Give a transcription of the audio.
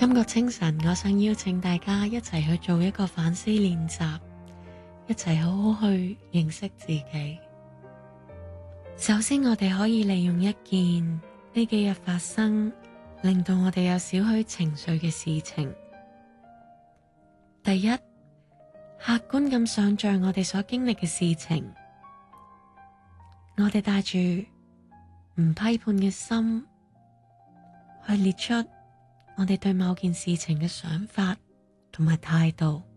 今個清晨，我想邀請大家一齊去做一個反思練習，一齊好好去認識自己。首先，我哋可以利用一件呢幾日發生，令到我哋有少許情緒嘅事情。第一，客觀咁想象我哋所經歷嘅事情，我哋帶住唔批判嘅心去列出我哋對某件事情嘅想法同埋態度。